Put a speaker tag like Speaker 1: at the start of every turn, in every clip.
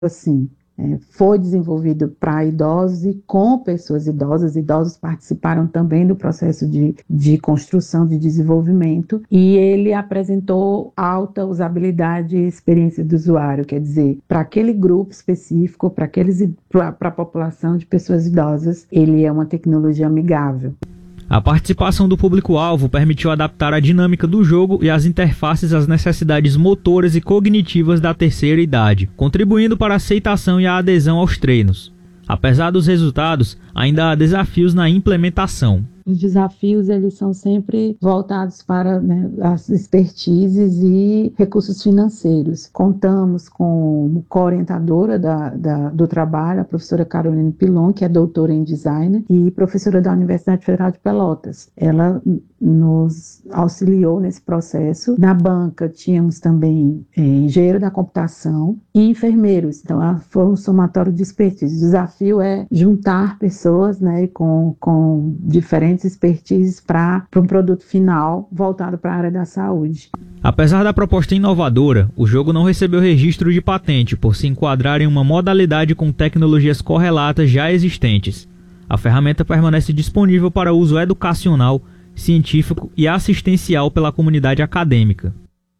Speaker 1: assim, foi desenvolvido para idosos e com pessoas idosas. Idosos participaram também do processo de construção, de desenvolvimento, e ele apresentou alta usabilidade e experiência do usuário, quer dizer, para aquele grupo específico, para a população de pessoas idosas, ele é uma tecnologia amigável.
Speaker 2: A participação do público-alvo permitiu adaptar a dinâmica do jogo e as interfaces às necessidades motoras e cognitivas da terceira idade, contribuindo para a aceitação e a adesão aos treinos. Apesar dos resultados, ainda há desafios na implementação.
Speaker 1: Os desafios, eles são sempre voltados para, as expertises e recursos financeiros. Contamos com co-orientadora do trabalho, a professora Caroline Pilon, que é doutora em design e professora da Universidade Federal de Pelotas. Ela nos auxiliou nesse processo. Na banca, tínhamos também engenheiro da computação e enfermeiros. Então, foi um somatório de expertise. O desafio é juntar pessoas, com diferentes expertises para um produto final voltado para a área da saúde.
Speaker 2: Apesar da proposta inovadora, o jogo não recebeu registro de patente por se enquadrar em uma modalidade com tecnologias correlatas já existentes. A ferramenta permanece disponível para uso educacional, científico e assistencial pela comunidade acadêmica.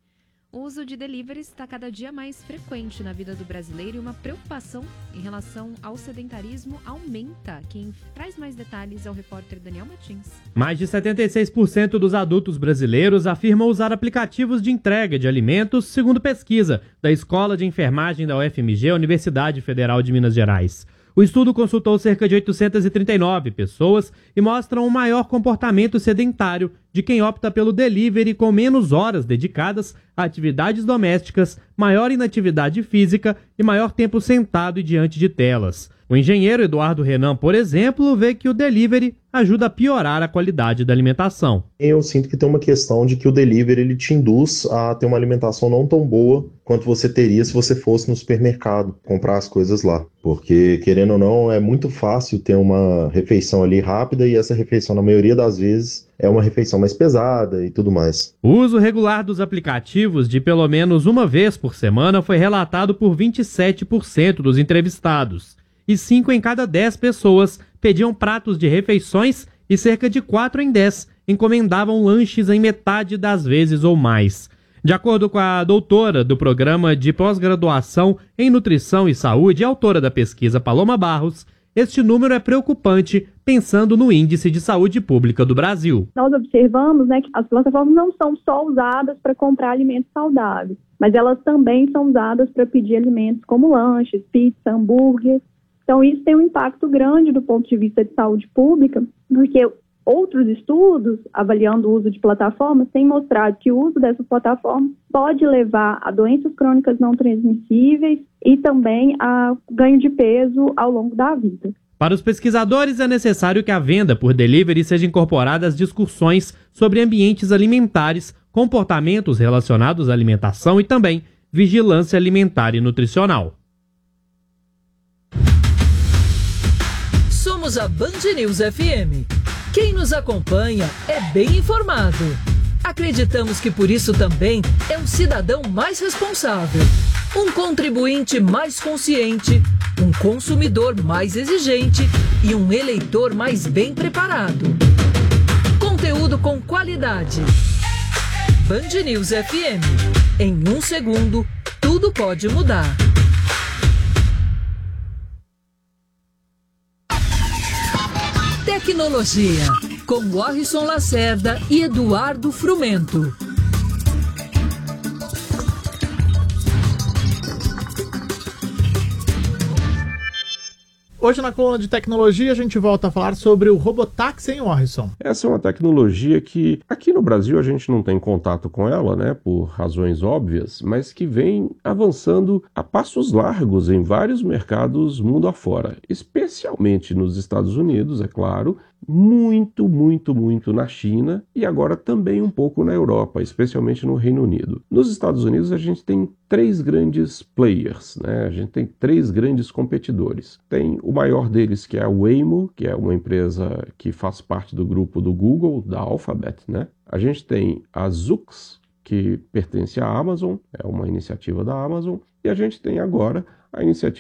Speaker 3: O uso de deliveries está cada dia mais frequente na vida do brasileiro e uma preocupação em relação ao sedentarismo aumenta. Quem traz mais detalhes é o repórter Daniel Martins.
Speaker 4: Mais de 76% dos adultos brasileiros afirmam usar aplicativos de entrega de alimentos, segundo pesquisa da Escola de Enfermagem da UFMG, Universidade Federal de Minas Gerais. O estudo consultou cerca de 839 pessoas e mostra um maior comportamento sedentário de quem opta pelo delivery, com menos horas dedicadas a atividades domésticas, maior inatividade física e maior tempo sentado e diante de telas. O engenheiro Eduardo Renan, por exemplo, vê que o delivery ajuda a piorar a qualidade da alimentação.
Speaker 5: Eu sinto que tem uma questão de que o delivery ele te induz a ter uma alimentação não tão boa quanto você teria se você fosse no supermercado comprar as coisas lá. Porque, querendo ou não, é muito fácil ter uma refeição ali rápida e essa refeição, na maioria das vezes, é uma refeição mais pesada e tudo mais.
Speaker 4: O uso regular dos aplicativos de pelo menos uma vez por semana foi relatado por 27% dos entrevistados. E 5 em cada 10 pessoas pediam pratos de refeições e cerca de 4 em 10 encomendavam lanches em metade das vezes ou mais. De acordo com a doutora do programa de pós-graduação em Nutrição e Saúde e autora da pesquisa Paloma Barros, este número é preocupante pensando no Índice de Saúde Pública do Brasil.
Speaker 6: Nós observamos, que as plataformas não são só usadas para comprar alimentos saudáveis, mas elas também são usadas para pedir alimentos como lanches, pizza, hambúrguer. Então, isso tem um impacto grande do ponto de vista de saúde pública, porque outros estudos, avaliando o uso de plataformas, têm mostrado que o uso dessas plataformas pode levar a doenças crônicas não transmissíveis e também a ganho de peso ao longo da vida.
Speaker 4: Para os pesquisadores, é necessário que a venda por delivery seja incorporada às discussões sobre ambientes alimentares, comportamentos relacionados à alimentação e também vigilância alimentar e nutricional.
Speaker 7: Somos a Band News FM. Quem nos acompanha é bem informado. Acreditamos que por isso também é um cidadão mais responsável, um contribuinte mais consciente, um consumidor mais exigente e um eleitor mais bem preparado. Conteúdo com qualidade. Band News FM. Em 1 segundo, tudo pode mudar. Tecnologia, com Warrison Lacerda e Eduardo Frumento.
Speaker 8: Hoje na coluna de tecnologia a gente volta a falar sobre o robotáxi, hein, Warrison?
Speaker 9: Essa é uma tecnologia que aqui no Brasil a gente não tem contato com ela, né, por razões óbvias, mas que vem avançando a passos largos em vários mercados mundo afora, especialmente nos Estados Unidos, é claro, muito na China e agora também um pouco na Europa, especialmente no Reino Unido. Nos Estados Unidos a gente tem 3 grandes players, né? A gente tem 3 grandes competidores. Tem o maior deles, que é a Waymo, que é uma empresa que faz parte do grupo do Google, da Alphabet, né? A gente tem a Zoox, que que pertence à Amazon, é uma iniciativa da Amazon, e a gente tem agora a iniciativa